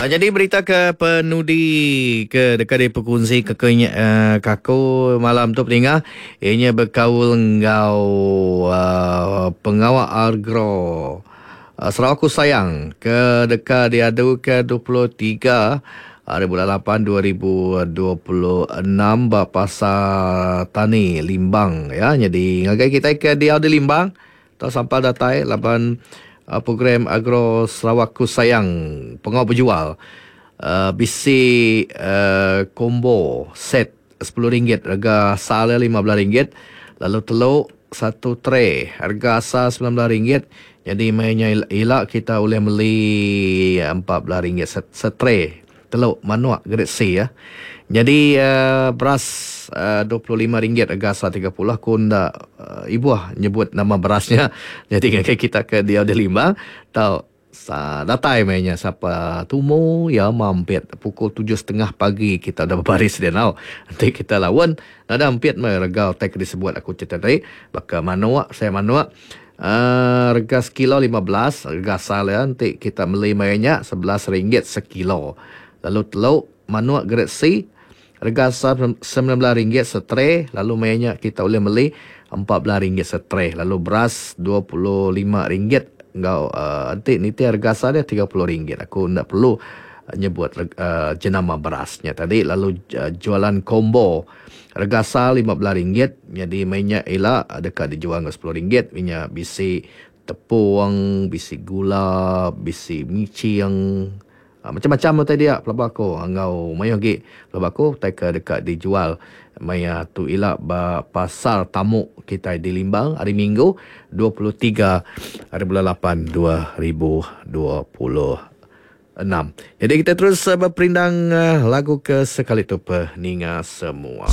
Jadi berita ke penudi ke dekat dia perkongsi kakaknya kaku malam tu peningah ianya berkaul ngau pengawal agro Sarawak sayang ke dekat dia ada ke 23 hari bulan 8 2026 pasar tani Limbang ya. Jadi ngagai kita ke dia di Limbang atau sampai datai laban program agro Sarawak sayang pengau berjual bisi combo set RM10 harga asal RM15 lalu telur satu tray harga asal RM19. Jadi mainnya elak kita boleh beli RM14 setray telur manuak grade C ya. Jadi beras RM25 harga asal RM30. Aku ndak ibu nyebut nama berasnya. Jadi kita ke dia di Limbang tahu datai mainnya siapa tumu ya mampir pukul 7.30 pagi kita dah berbaris dia now. Nanti kita lawan ada mampir mereka tek disebut aku cerita tadi baka manuak saya manuak harga sekilo 15 harga asal ya. Nanti kita beli mainnya RM11 sekilo. Lalu telur manuak grade C harga asal RM19 setray. Lalu mainnya kita boleh beli RM14 setray. Lalu beras RM25. Nanti harga asal dia RM30. Aku tak perlu nyebut jenama berasnya tadi. Lalu jualan combo harga asal RM15. Jadi mainnya elak dekat dijual RM10. Minyak bisi tepung, bisi gula, bisi mici yang macam-macam tadi dia pelabako angau mayo gi pelabako dekat dijual maya tu ilak pasar tamu kita di Limbang hari Minggu 23 hari bulan 8 2026. Jadi kita terus berperindang lagu ke sekali tu peningat semua.